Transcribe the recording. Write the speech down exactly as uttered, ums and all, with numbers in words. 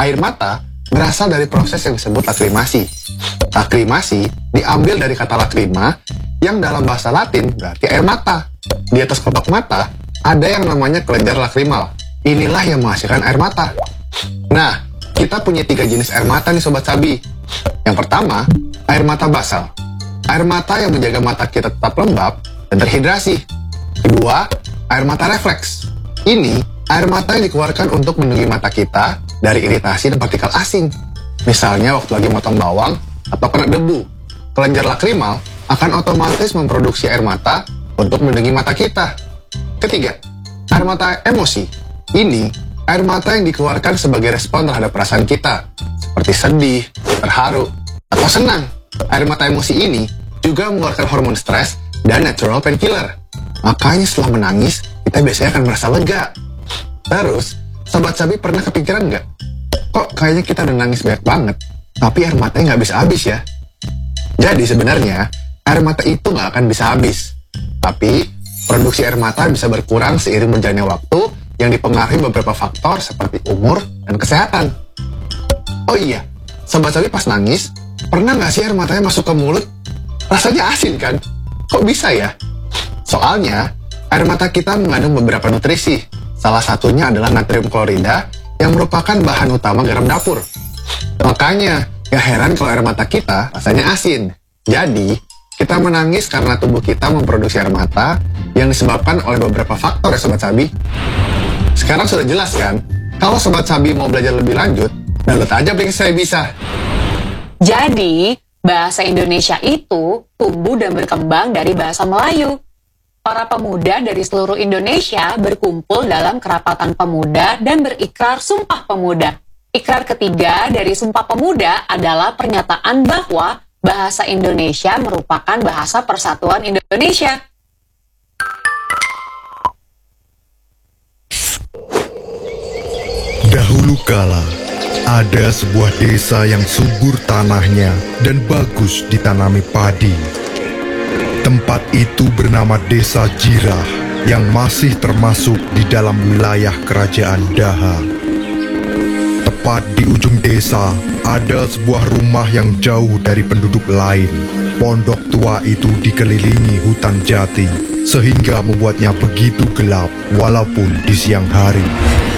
Air mata berasal dari proses yang disebut lakrimasi. Lakrimasi diambil dari kata lakrima yang dalam bahasa Latin berarti air mata. Di atas kelopak mata ada yang namanya kelenjar lakrimal. Inilah yang menghasilkan air mata. Nah, kita punya tiga jenis air mata nih Sobat Sabi. Yang pertama, air mata basal. Air mata yang menjaga mata kita tetap lembab dan terhidrasi. Kedua, air mata refleks. Ini air mata yang dikeluarkan untuk melindungi mata kita dari iritasi dan partikel asing. Misalnya waktu lagi motong bawang atau kena debu. Kelenjar lakrimal akan otomatis memproduksi air mata untuk melindungi mata kita. Ketiga, air mata emosi. Ini air mata yang dikeluarkan sebagai respon terhadap perasaan kita, seperti sedih, terharu, atau senang. Air mata emosi ini juga mengeluarkan hormon stres dan natural painkiller. Makanya setelah menangis, kita biasanya akan merasa lega. Terus, Sobat Sabi pernah kepikiran nggak? Kok kayaknya kita udah nangis banyak banget, tapi air matanya nggak bisa habis ya? Jadi sebenarnya, air mata itu nggak akan bisa habis. Tapi, produksi air mata bisa berkurang seiring berjalannya waktu yang dipengaruhi beberapa faktor seperti umur dan kesehatan. Oh iya, Sobat Sabi pas nangis, pernah nggak sih air matanya masuk ke mulut? Rasanya asin kan? Kok bisa ya? Soalnya, air mata kita mengandung beberapa nutrisi. Salah satunya adalah natrium klorida yang merupakan bahan utama garam dapur. Makanya, gak heran kalau air mata kita rasanya asin. Jadi, kita menangis karena tubuh kita memproduksi air mata yang disebabkan oleh beberapa faktor ya Sobat Sabi. Sekarang sudah jelas kan? Kalau Sobat Sabi mau belajar lebih lanjut, download aja aplikasi Saya Bisa. Jadi, bahasa Indonesia itu tumbuh dan berkembang dari bahasa Melayu. Para pemuda dari seluruh Indonesia berkumpul dalam Kerapatan Pemuda dan berikrar Sumpah Pemuda. Ikrar ketiga dari Sumpah Pemuda adalah pernyataan bahwa bahasa Indonesia merupakan bahasa persatuan Indonesia. Dahulu kala, ada sebuah desa yang subur tanahnya dan bagus ditanami padi. Tempat itu bernama Desa Jirah yang masih termasuk di dalam wilayah Kerajaan Daha. Tepat di ujung desa, ada sebuah rumah yang jauh dari penduduk lain. Pondok tua itu dikelilingi hutan jati, sehingga membuatnya begitu gelap walaupun di siang hari.